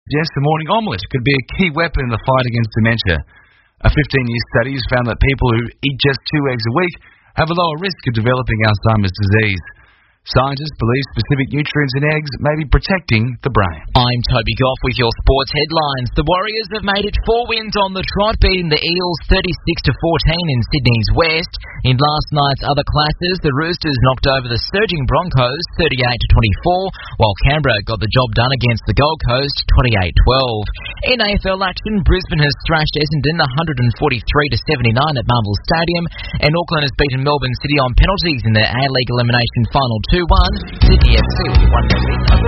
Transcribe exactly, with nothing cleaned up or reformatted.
suggests the morning omelette could be a key weapon in the fight against dementia. A fifteen-year study has found that people who eat just two eggs a week have a lower risk of developing Alzheimer's disease. Scientists believe specific nutrients in eggs may be protecting the brain. I'm Toby Goff with your sports headlines. The Warriors have made it four wins on the trot, beating the Eels thirty-six to fourteen in Sydney's West. In last night's other classes, the Roosters knocked over the surging Broncos thirty-eight to twenty-four, while Canberra got the job done against the Gold Coast twenty-eight twelve. In A F L action, Brisbane has thrashed Essendon one forty-three to seventy-nine at Marvel Stadium, and Auckland has beaten Melbourne City on penalties in their A-League elimination final two one. Sydney F C won their win over